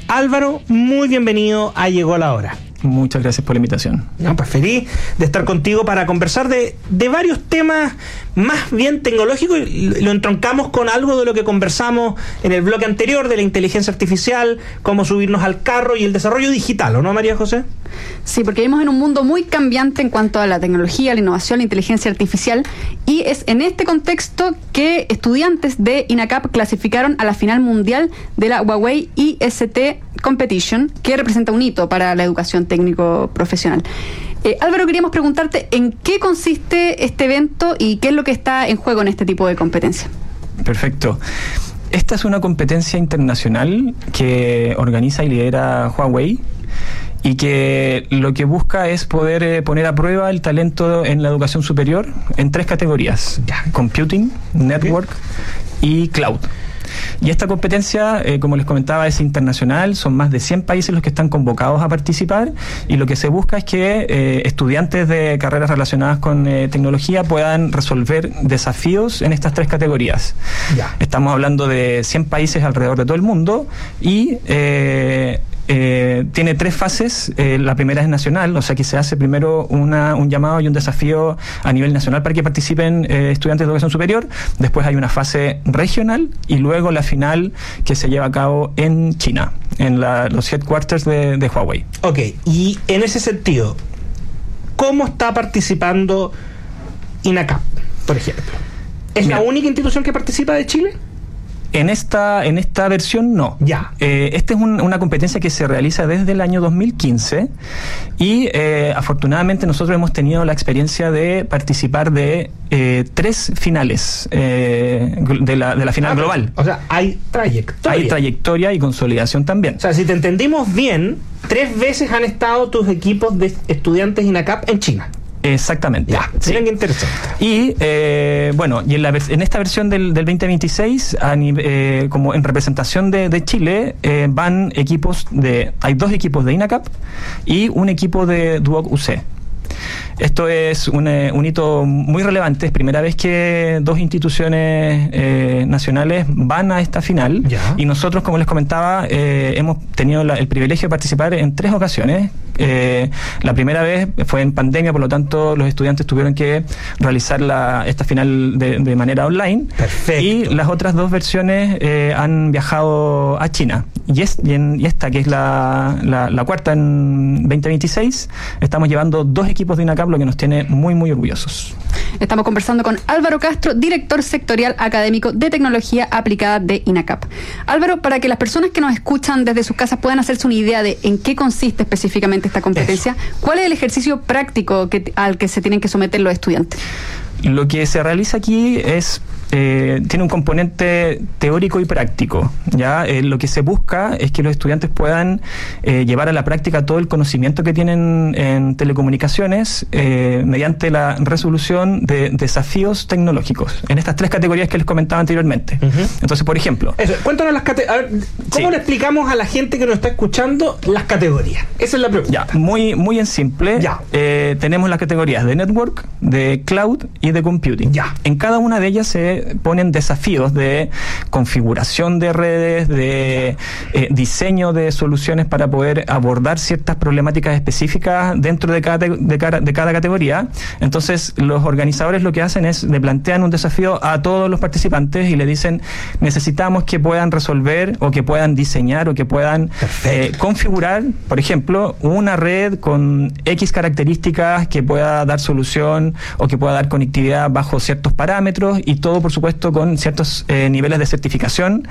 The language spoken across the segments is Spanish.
Álvaro, muy bienvenido a Llegó la Hora. Muchas gracias por la invitación. No, pues feliz de estar contigo para conversar de varios temas más bien tecnológicos, y lo entroncamos con algo de lo que conversamos en el bloque anterior, de la inteligencia artificial, cómo subirnos al carro y el desarrollo digital, ¿o no, María José? Sí, porque vivimos en un mundo muy cambiante en cuanto a la tecnología, la innovación, la inteligencia artificial, y es en este contexto que estudiantes de INACAP clasificaron a la final mundial de la Huawei IST Competition, que representa un hito para la educación técnico-profesional. Álvaro, queríamos preguntarte en qué consiste este evento y qué es lo que está en juego en este tipo de competencia. Perfecto. Esta es una competencia internacional que organiza y lidera Huawei, y que lo que busca es poder poner a prueba el talento en la educación superior en 3 categorías: Computing, Network y Cloud. Y esta competencia, como les comentaba, es internacional, son más de 100 países los que están convocados a participar, y lo que se busca es que estudiantes de carreras relacionadas con tecnología puedan resolver desafíos en estas 3 categorías. Estamos hablando de 100 países alrededor de todo el mundo, y tiene 3 fases. La primera es nacional, o sea que se hace primero un llamado y un desafío a nivel nacional para que participen estudiantes de educación superior. Después hay una fase regional y luego la final, que se lleva a cabo en China, en los headquarters de Huawei. Ok, y en ese sentido, ¿cómo está participando INACAP, por ejemplo? ¿Es la única institución que participa de Chile? En esta versión no. Esta es una competencia que se realiza desde el año 2015, y afortunadamente nosotros hemos tenido la experiencia de participar de 3 finales de la final global. O sea, hay trayectoria. Hay trayectoria y consolidación también. O sea, si te entendimos bien, 3 veces han estado tus equipos de estudiantes INACAP en China. Exactamente. Sí. Miren qué interesante. Y bueno, y en esta versión del 2026, como en representación de Chile, van hay 2 equipos de INACAP y un equipo de Duoc UC. Esto es un hito muy relevante. Es primera vez que 2 instituciones nacionales van a esta final. Y nosotros, como les comentaba, hemos tenido el privilegio de participar en 3 ocasiones. La primera vez fue en pandemia, por lo tanto los estudiantes tuvieron que realizar esta final de manera online. Perfecto. Y las otras 2 versiones han viajado a China. Y esta, que es la cuarta en 2026, estamos llevando 2 equipos de INACAP, lo que nos tiene muy, muy orgullosos. Estamos conversando con Álvaro Castro, director sectorial académico de tecnología aplicada de INACAP. Álvaro, para que las personas que nos escuchan desde sus casas puedan hacerse una idea de en qué consiste específicamente esta competencia, ¿cuál es el ejercicio práctico al que se tienen que someter los estudiantes? Lo que se realiza aquí tiene un componente teórico y práctico. Lo que se busca es que los estudiantes puedan llevar a la práctica todo el conocimiento que tienen en telecomunicaciones mediante la resolución de desafíos tecnológicos en estas 3 categorías que les comentaba anteriormente. Entonces, por ejemplo, cuéntanos ¿cómo le explicamos a la gente que nos está escuchando las categorías? Esa es la pregunta. Muy, muy en simple. Tenemos las categorías de Network, de Cloud y de Computing. En cada una de ellas se ponen desafíos de configuración de redes, de diseño de soluciones para poder abordar ciertas problemáticas específicas dentro de cada categoría. Entonces, los organizadores lo que hacen es le plantean un desafío a todos los participantes y le dicen: necesitamos que puedan resolver, o que puedan diseñar, o que puedan configurar, por ejemplo, una red con X características que pueda dar solución o que pueda dar conectividad bajo ciertos parámetros, y todo, por supuesto, con ciertos niveles de certificación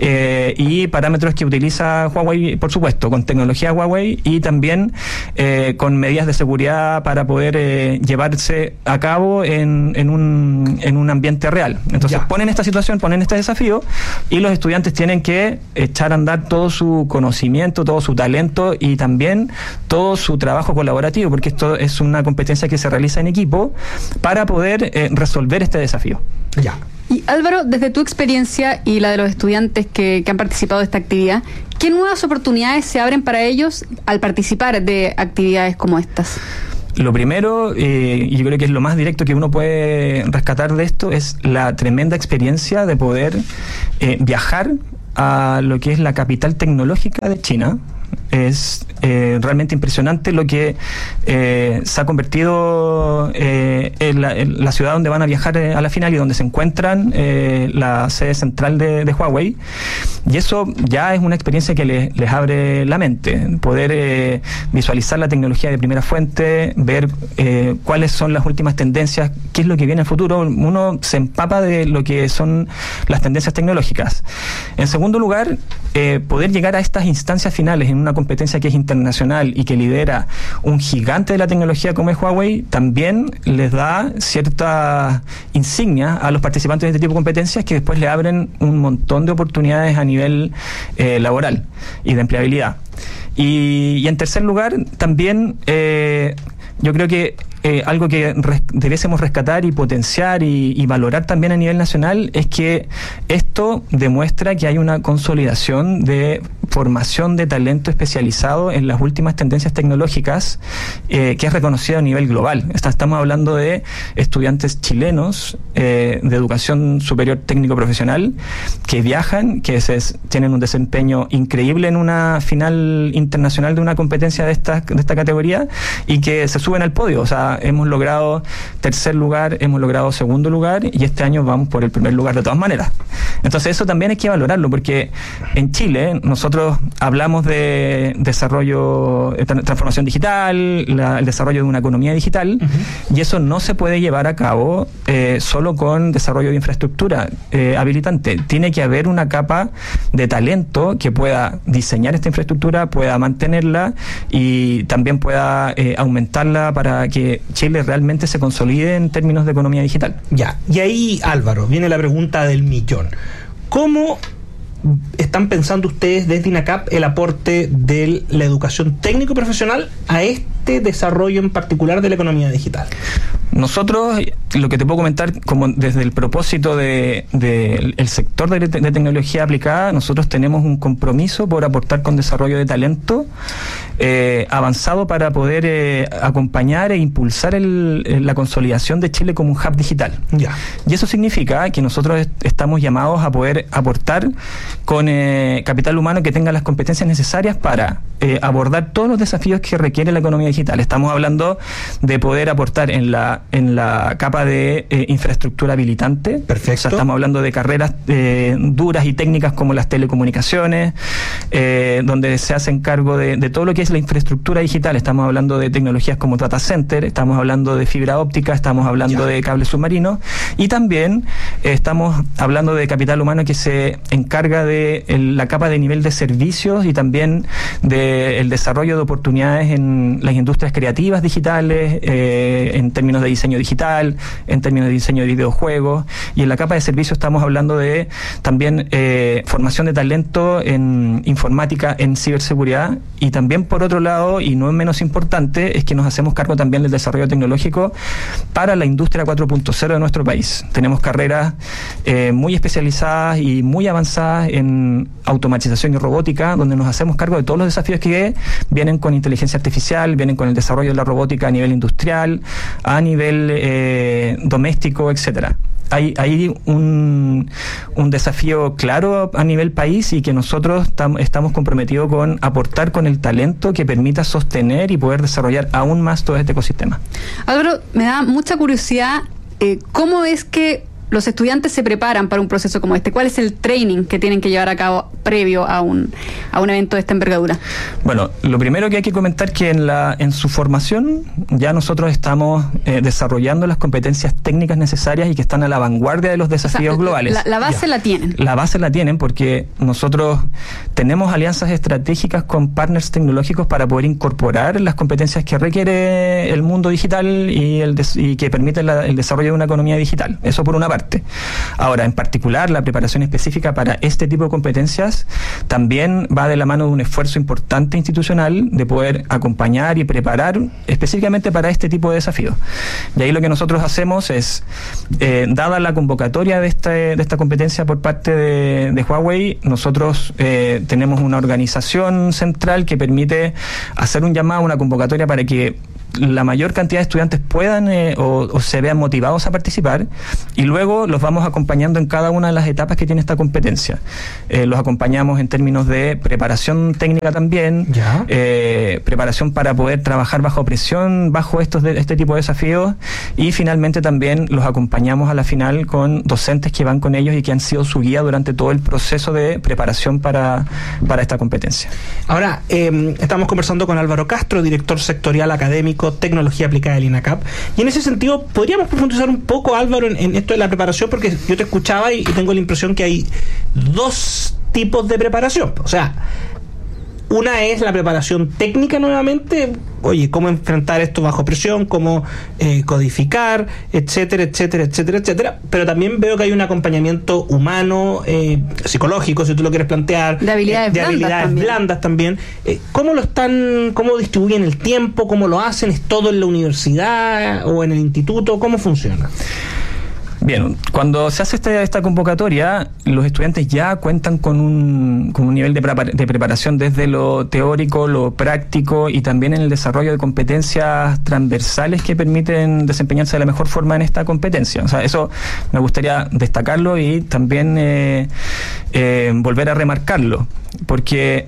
y parámetros que utiliza Huawei, por supuesto, con tecnología Huawei, y también con medidas de seguridad para poder llevarse a cabo en un ambiente real. Entonces ponen esta situación, ponen este desafío, y los estudiantes tienen que echar a andar todo su conocimiento, todo su talento y también todo su trabajo colaborativo, porque esto es una competencia que se realiza en equipo para poder resolver este desafío. Y Álvaro, desde tu experiencia y la de los estudiantes que han participado de esta actividad, ¿qué nuevas oportunidades se abren para ellos al participar de actividades como estas? Lo primero, y yo creo que es lo más directo que uno puede rescatar de esto, es la tremenda experiencia de poder viajar a lo que es la capital tecnológica de China. Es realmente impresionante lo que se ha convertido en la ciudad donde van a viajar a la final y donde se encuentran la sede central de Huawei, y eso ya es una experiencia que les abre la mente, poder visualizar la tecnología de primera fuente, ver cuáles son las últimas tendencias, qué es lo que viene en el futuro. Uno se empapa de lo que son las tendencias tecnológicas. En segundo lugar, poder llegar a estas instancias finales en una competencia que es internacional y que lidera un gigante de la tecnología como es Huawei, también les da cierta insignia a los participantes de este tipo de competencias, que después le abren un montón de oportunidades a nivel laboral y de empleabilidad. Y en tercer lugar, también yo creo que algo que debiésemos rescatar y potenciar y valorar también a nivel nacional es que esto demuestra que hay una consolidación de formación de talento especializado en las últimas tendencias tecnológicas, que es reconocido a nivel global. Estamos hablando de estudiantes chilenos de educación superior técnico profesional que viajan, que tienen un desempeño increíble en una final internacional de una competencia de esta categoría y que se suben al podio. O sea, hemos logrado tercer lugar, hemos logrado segundo lugar y este año vamos por el primer lugar de todas maneras. Entonces eso también hay que valorarlo, porque en Chile nosotros hablamos de desarrollo, transformación digital, el desarrollo de una economía digital, y eso no se puede llevar a cabo solo con desarrollo de infraestructura habilitante. Tiene que haber una capa de talento que pueda diseñar esta infraestructura, pueda mantenerla y también pueda aumentarla para que Chile realmente se consolide en términos de economía digital. Ya, y ahí, Álvaro, viene la pregunta del millón. ¿Cómo están pensando ustedes desde INACAP el aporte de la educación técnico-profesional a este desarrollo en particular de la economía digital? Nosotros, lo que te puedo comentar, como desde el propósito del sector de tecnología aplicada, nosotros tenemos un compromiso por aportar con desarrollo de talento avanzado para poder acompañar e impulsar la consolidación de Chile como un hub digital. Ya. Y eso significa que nosotros estamos llamados a poder aportar con capital humano que tenga las competencias necesarias para abordar todos los desafíos que requiere la economía digital. Estamos hablando de poder aportar en la capa de infraestructura habilitante. Perfecto. O sea, estamos hablando de carreras duras y técnicas como las telecomunicaciones, donde se hacen cargo de todo lo que es la infraestructura digital. Estamos hablando de tecnologías como data center, estamos hablando de fibra óptica, estamos hablando de cables submarinos, y también estamos hablando de capital humano que se encarga de la capa de nivel de servicios y también del desarrollo de oportunidades en las industrias creativas digitales, en términos de diseño digital, en términos de diseño de videojuegos, y en la capa de servicios estamos hablando de también formación de talento en informática, en ciberseguridad, y también por otro lado, y no menos importante, es que nos hacemos cargo también del desarrollo tecnológico para la industria 4.0 de nuestro país. Tenemos carreras muy especializadas y muy avanzadas en automatización y robótica, donde nos hacemos cargo de todos los desafíos que vienen con inteligencia artificial, vienen con el desarrollo de la robótica a nivel industrial, a nivel doméstico, etcétera. Hay un desafío claro a nivel país, y que nosotros estamos comprometidos con aportar con el talento que permita sostener y poder desarrollar aún más todo este ecosistema. Álvaro, me da mucha curiosidad, ¿cómo es que los estudiantes se preparan para un proceso como este? ¿Cuál es el training que tienen que llevar a cabo previo a un evento de esta envergadura? Bueno, lo primero que hay que comentar es que en su formación ya nosotros estamos desarrollando las competencias técnicas necesarias y que están a la vanguardia de los desafíos globales. La base la tienen. La base la tienen porque nosotros tenemos alianzas estratégicas con partners tecnológicos para poder incorporar las competencias que requiere el mundo digital y que permiten el desarrollo de una economía digital. Eso por una parte. Ahora, en particular, la preparación específica para este tipo de competencias también va de la mano de un esfuerzo importante institucional de poder acompañar y preparar específicamente para este tipo de desafíos. Y ahí lo que nosotros hacemos es, dada la convocatoria de esta competencia por parte de Huawei, nosotros tenemos una organización central que permite hacer un llamado, una convocatoria para que la mayor cantidad de estudiantes puedan o se vean motivados a participar, y luego los vamos acompañando en cada una de las etapas que tiene esta competencia. Los acompañamos en términos de preparación técnica también, preparación para poder trabajar bajo presión, bajo este tipo de desafíos, y finalmente también los acompañamos a la final con docentes que van con ellos y que han sido su guía durante todo el proceso de preparación para esta competencia. Ahora, estamos conversando con Álvaro Castro, director sectorial académico Tecnología Aplicada del INACAP, y en ese sentido podríamos profundizar un poco, Álvaro, en esto de la preparación, porque yo te escuchaba y tengo la impresión que hay dos tipos de preparación. O sea, una es la preparación técnica nuevamente, oye, cómo enfrentar esto bajo presión, cómo codificar, etcétera, etcétera, etcétera, etcétera. Pero también veo que hay un acompañamiento humano, psicológico, si tú lo quieres plantear, de habilidades blandas también. ¿Cómo distribuyen el tiempo? ¿Cómo lo hacen? ¿Es todo en la universidad o en el instituto? ¿Cómo funciona? Bien, cuando se hace esta convocatoria, los estudiantes ya cuentan con un nivel de preparación desde lo teórico, lo práctico, y también en el desarrollo de competencias transversales que permiten desempeñarse de la mejor forma en esta competencia. O sea, eso me gustaría destacarlo y también volver a remarcarlo, porque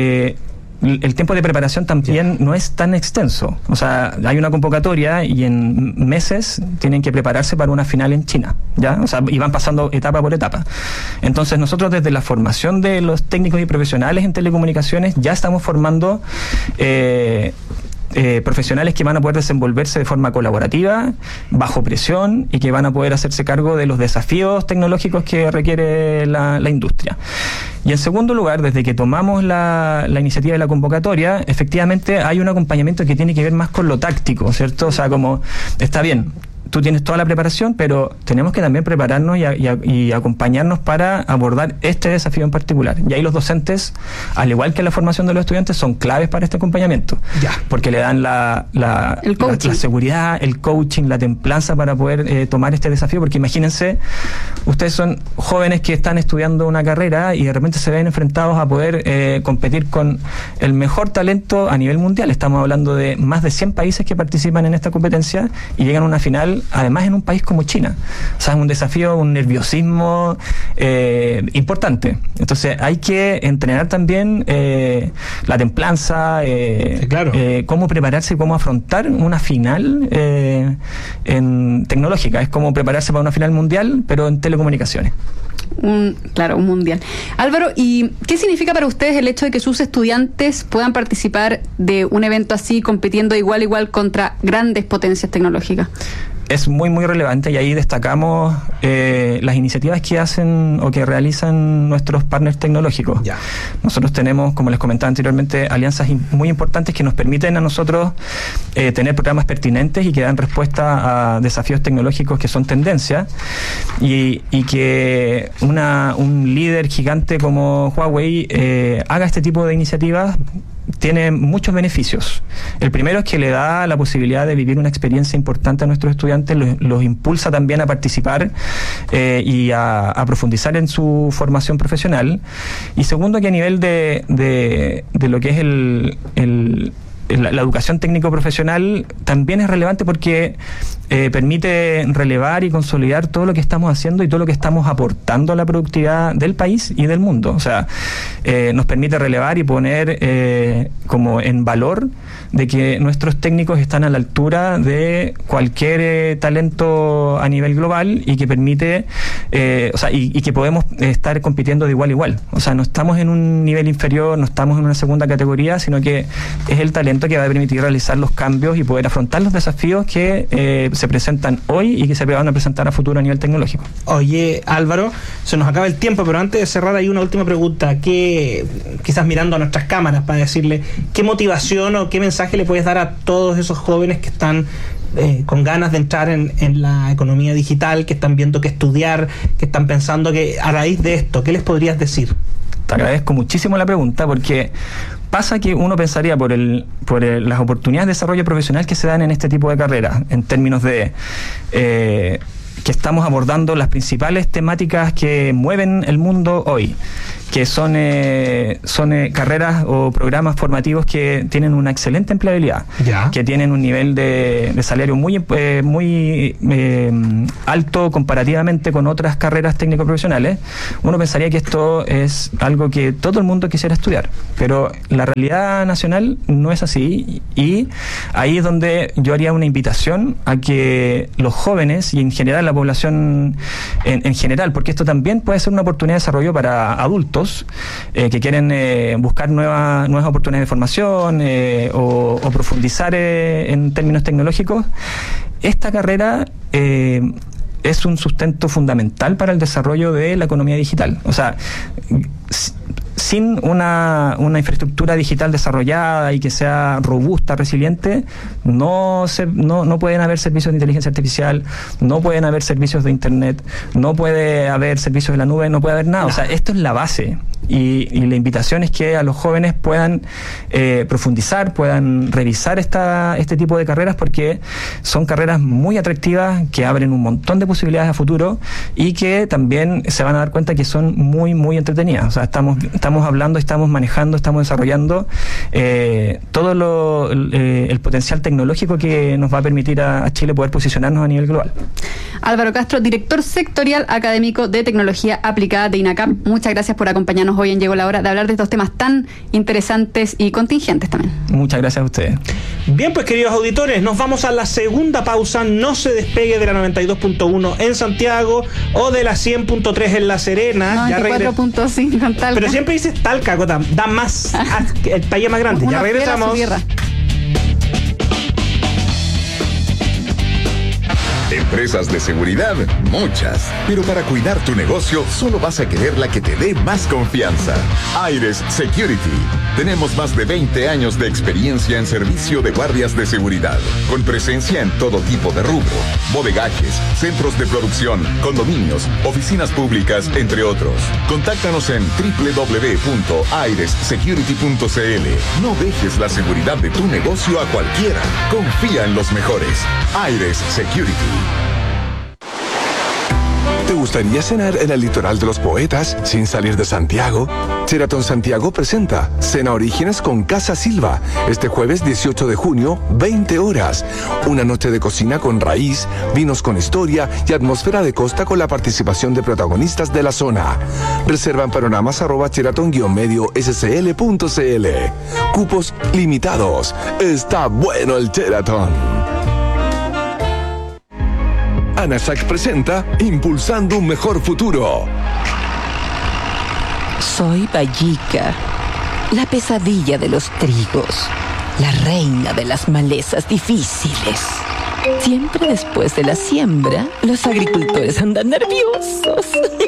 el tiempo de preparación también no es tan extenso. O sea, hay una convocatoria y en meses tienen que prepararse para una final en China, ¿ya? O sea, y van pasando etapa por etapa. Entonces, nosotros desde la formación de los técnicos y profesionales en telecomunicaciones ya estamos formando profesionales que van a poder desenvolverse de forma colaborativa, bajo presión, y que van a poder hacerse cargo de los desafíos tecnológicos que requiere la industria. Y en segundo lugar, desde que tomamos la iniciativa de la convocatoria, efectivamente hay un acompañamiento que tiene que ver más con lo táctico, ¿cierto? O sea, como, está bien, tú tienes toda la preparación, pero tenemos que también prepararnos y acompañarnos para abordar este desafío en particular. Y ahí los docentes, al igual que la formación de los estudiantes, son claves para este acompañamiento. Porque le dan la seguridad, el coaching, la templanza para poder tomar este desafío. Porque imagínense, ustedes son jóvenes que están estudiando una carrera y de repente se ven enfrentados a poder competir con el mejor talento a nivel mundial. Estamos hablando de más de 100 países que participan en esta competencia y llegan a una final, además en un país como China. O sea, es un desafío, un nerviosismo importante. Entonces hay que entrenar también la templanza, cómo prepararse y cómo afrontar una final tecnológica. Es como prepararse para una final mundial, pero en telecomunicaciones. Un mundial. Álvaro, ¿y qué significa para ustedes el hecho de que sus estudiantes puedan participar de un evento así, compitiendo igual a igual contra grandes potencias tecnológicas? Es muy, muy relevante, y ahí destacamos las iniciativas que hacen o que realizan nuestros partners tecnológicos. Nosotros tenemos, como les comentaba anteriormente, alianzas muy importantes que nos permiten a nosotros tener programas pertinentes y que dan respuesta a desafíos tecnológicos que son tendencia, y que un líder gigante como Huawei haga este tipo de iniciativas tiene muchos beneficios. El primero es que le da la posibilidad de vivir una experiencia importante a nuestros estudiantes, los impulsa también a participar y a profundizar en su formación profesional. Y segundo, que a nivel de lo que es la educación técnico-profesional también es relevante, porque permite relevar y consolidar todo lo que estamos haciendo y todo lo que estamos aportando a la productividad del país y del mundo. O sea, nos permite relevar y poner como en valor de que nuestros técnicos están a la altura de cualquier talento a nivel global, y que permite, y que podemos estar compitiendo de igual a igual. O sea, no estamos en un nivel inferior, no estamos en una segunda categoría, sino que es el talento que va a permitir realizar los cambios y poder afrontar los desafíos que se presentan hoy y que se van a presentar a futuro a nivel tecnológico. Oye, Álvaro, se nos acaba el tiempo, pero antes de cerrar hay una última pregunta, que quizás mirando a nuestras cámaras para decirle qué motivación o qué mensaje le puedes dar a todos esos jóvenes que están con ganas de entrar en la economía digital, que están viendo que estudiar, que están pensando que a raíz de esto, ¿qué les podrías decir? Te agradezco muchísimo la pregunta, porque pasa que uno pensaría por las oportunidades de desarrollo profesional que se dan en este tipo de carreras, en términos de que estamos abordando las principales temáticas que mueven el mundo hoy, que son carreras o programas formativos que tienen una excelente empleabilidad, que tienen un nivel de salario muy alto comparativamente con otras carreras técnico-profesionales. Uno pensaría que esto es algo que todo el mundo quisiera estudiar, pero la realidad nacional no es así, y ahí es donde yo haría una invitación a que los jóvenes y en general la población en general, porque esto también puede ser una oportunidad de desarrollo para adultos que quieren buscar nuevas oportunidades de formación o profundizar en términos tecnológicos. Esta carrera es un sustento fundamental para el desarrollo de la economía digital. O sea, sin una infraestructura digital desarrollada y que sea robusta, resiliente, no pueden haber servicios de inteligencia artificial, no pueden haber servicios de internet, no puede haber servicios de la nube, no puede haber nada. O sea, esto es la base. Y la invitación es que a los jóvenes puedan profundizar, puedan revisar este tipo de carreras, porque son carreras muy atractivas, que abren un montón de posibilidades a futuro y que también se van a dar cuenta que son muy, muy entretenidas. O sea, estamos hablando, estamos manejando, estamos desarrollando todo el potencial tecnológico que nos va a permitir a Chile poder posicionarnos a nivel global. Álvaro Castro, director sectorial académico de tecnología aplicada de INACAP, muchas gracias por acompañarnos hoy en Llegó la Hora de hablar de estos temas tan interesantes y contingentes también. Muchas gracias a ustedes. Bien, pues queridos auditores, nos vamos a la segunda pausa. No se despegue de la 92.1 en Santiago o de la 100.3 en La Serena. 94.5 en Talca. Pero siempre dices Talca, Cota, da más, el país más grande. Ya regresamos. Empresas de seguridad, muchas. Pero para cuidar tu negocio, solo vas a querer la que te dé más confianza. Aires Security. Tenemos más de 20 años de experiencia en servicio de guardias de seguridad, con presencia en todo tipo de rubro: bodegajes, centros de producción, condominios, oficinas públicas, entre otros. Contáctanos en www.airessecurity.cl. No dejes la seguridad de tu negocio a cualquiera. Confía en los mejores. Aires Security. ¿Te gustaría cenar en el litoral de los poetas sin salir de Santiago? Sheraton Santiago presenta Cena Orígenes con Casa Silva este jueves 18 de junio, 20 horas. Una noche de cocina con raíz, vinos con historia y atmósfera de costa con la participación de protagonistas de la zona. Reserva en panoramas@sheraton-medio-scl.cl. Cupos limitados. Está bueno el Sheraton. ANASAC presenta Impulsando un Mejor Futuro. Soy Vallica, la pesadilla de los trigos, la reina de las malezas difíciles. Siempre después de la siembra, los agricultores andan nerviosos.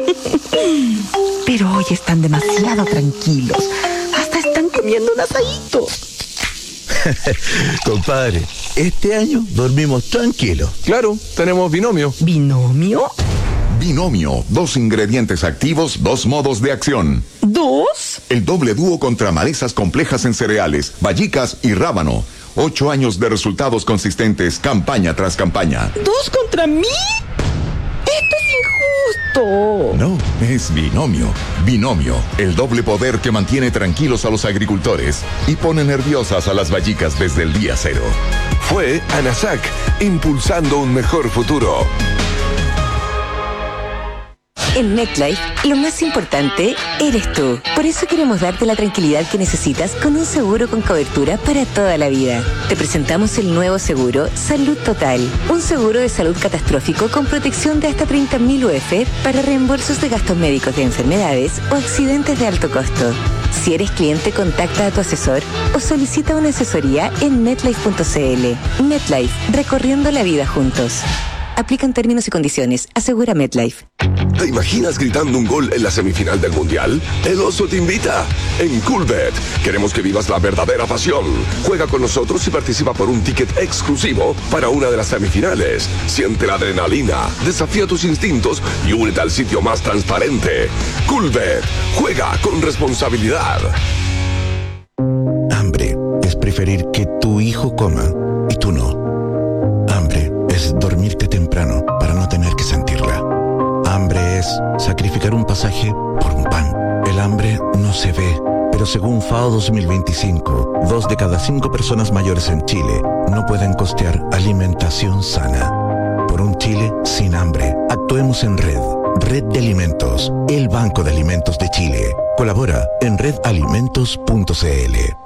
Pero hoy están demasiado tranquilos. Hasta están comiendo un asadito. Compadre, este año dormimos tranquilos. Claro, tenemos binomio. ¿Binomio? Binomio, 2 ingredientes activos, 2 modos de acción. ¿2? El doble dúo contra malezas complejas en cereales, vallicas y rábano. 8 años de resultados consistentes, campaña tras campaña. ¿2 contra mí? ¡Esto es injusto! No, es binomio. Binomio, el doble poder que mantiene tranquilos a los agricultores y pone nerviosas a las vallicas desde el día 0. Fue ANASAC, impulsando un mejor futuro. En MetLife, lo más importante eres tú. Por eso queremos darte la tranquilidad que necesitas con un seguro con cobertura para toda la vida. Te presentamos el nuevo seguro Salud Total. Un seguro de salud catastrófico con protección de hasta 30.000 UF para reembolsos de gastos médicos de enfermedades o accidentes de alto costo. Si eres cliente, contacta a tu asesor o solicita una asesoría en MetLife.cl. MetLife, recorriendo la vida juntos. Aplican términos y condiciones. Asegura MetLife. ¿Te imaginas gritando un gol en la semifinal del Mundial? El Oso te invita. En Coolbet queremos que vivas la verdadera pasión. Juega con nosotros y participa por un ticket exclusivo para una de las semifinales. Siente la adrenalina, desafía tus instintos y únete al sitio más transparente. Coolbet. Juega con responsabilidad. Hambre es preferir que tu hijo coma y tú no. Hambre es dormirte temprano para no tener que sentirla. Hambre es sacrificar un pasaje por un pan. El hambre no se ve, pero según FAO 2025, 2 de cada 5 personas mayores en Chile no pueden costear alimentación sana. Por un Chile sin hambre, actuemos en red. Red de Alimentos, el Banco de Alimentos de Chile. Colabora en redalimentos.cl.